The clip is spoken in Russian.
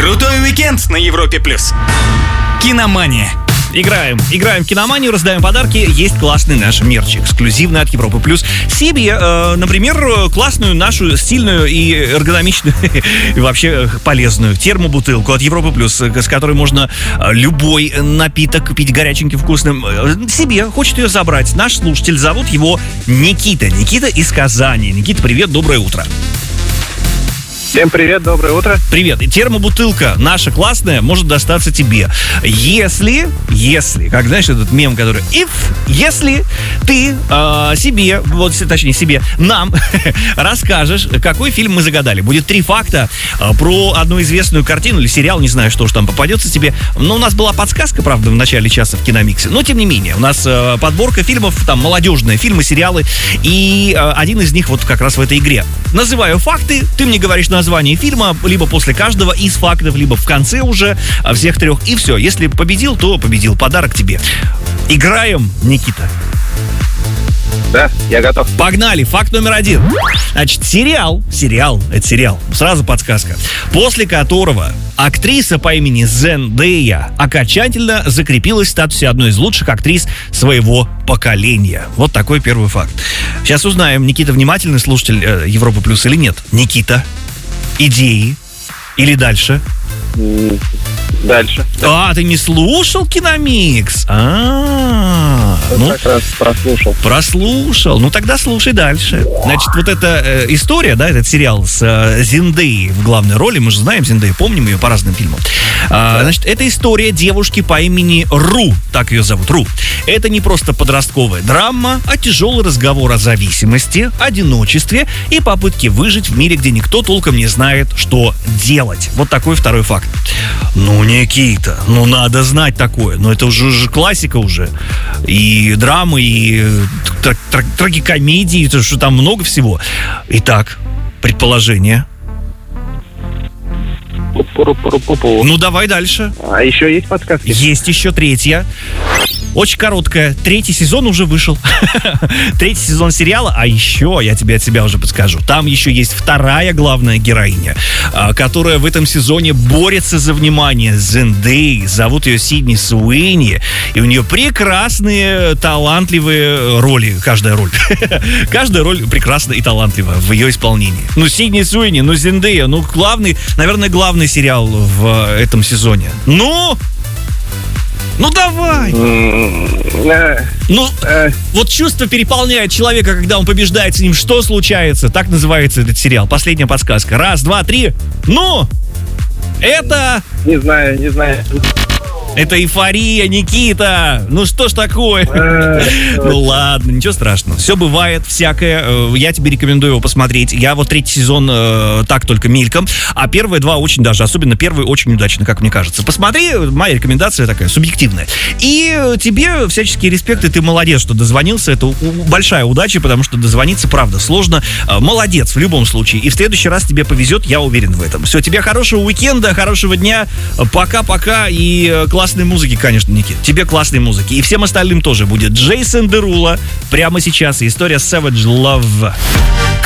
Крутой уикенд на Европе+. Киномания. Играем в киноманию, раздаем подарки. Есть классный наш мерч, эксклюзивный от Европы Плюс. Себе, например, классную нашу стильную и эргономичную и вообще полезную термобутылку от Европы Плюс, с которой можно любой напиток пить горяченьким, вкусным. Себе хочет ее забрать. Наш слушатель, зовут его Никита. Никита из Казани. Никита, привет, доброе утро. Всем привет, доброе утро. Привет. И термобутылка наша классная может достаться тебе. Если, как знаешь, этот мем, который если ты себе, вот точнее себе, нам расскажешь, какой фильм мы загадали. Будет 3 факта про одну известную картину или сериал, не знаю, что уж там попадется тебе. Но у нас была подсказка, правда, в начале часа в Киномиксе. Но, тем не менее, у нас подборка фильмов, там, молодежные фильмы, сериалы. И один из них вот как раз в этой игре. Называю факты, ты мне говоришь название фильма, либо после каждого из фактов, либо в конце уже всех 3. И все. Если победил, то победил. Подарок тебе. Играем, Никита. Да, я готов. Погнали. Факт номер 1. Значит, сериал, сразу подсказка, после которого актриса по имени Зендея окончательно закрепилась в статусе одной из лучших актрис своего поколения. Вот такой первый факт. Сейчас узнаем, Никита внимательный слушатель Европы Плюс или нет. Никита, идеи или дальше? Дальше. Ты не слушал Киномикс? Как раз Прослушал. Ну, тогда слушай дальше. Значит, вот эта история, да, этот сериал с Зендеей в главной роли, мы же знаем Зендею, помним ее по разным фильмам. Значит, это история девушки по имени Ру, так ее зовут, Ру. Это не просто подростковая драма, а тяжелый разговор о зависимости, одиночестве и попытке выжить в мире, где никто толком не знает, что делать. Вот такой второй факт. Ну, Никита, надо знать такое. Это уже классика уже. И драмы, и трагикомедии, что там много всего. Итак, предположение. Давай дальше. А еще есть подсказки? Есть еще 3. Очень короткая. 3 сезон уже вышел. 3 сезон сериала. А еще, я тебе от себя уже подскажу, там еще есть 2 главная героиня, которая в этом сезоне борется за внимание Зендеи. Зовут ее Сидни Суэйни. И у нее прекрасные, талантливые роли. Каждая роль прекрасна и талантлива в ее исполнении. Сидни Суэйни, Зендея, главный сериал в этом сезоне. Давай! Вот чувство переполняет человека, когда он побеждает с ним. Что случается? Так называется этот сериал. Последняя подсказка. 1, 2, 3. Это... Не знаю. Это «Эйфория», Никита! Что ж такое? Ладно, ничего страшного. Все бывает, всякое. Я тебе рекомендую его посмотреть. Я вот 3 сезон так только мельком, а первые 2 очень даже. Особенно первый очень удачно, как мне кажется. Посмотри, моя рекомендация такая, субъективная. И тебе всяческий респект, и ты молодец, что дозвонился. Это большая удача, потому что дозвониться, правда, сложно. Молодец в любом случае. И в следующий раз тебе повезет, я уверен в этом. Все, тебе хорошего уикенда, хорошего дня. Пока-пока и классной музыки, конечно, Никит. Тебе классной музыки. И всем остальным тоже будет. Джейсон Дерула прямо сейчас. И история Savage Love.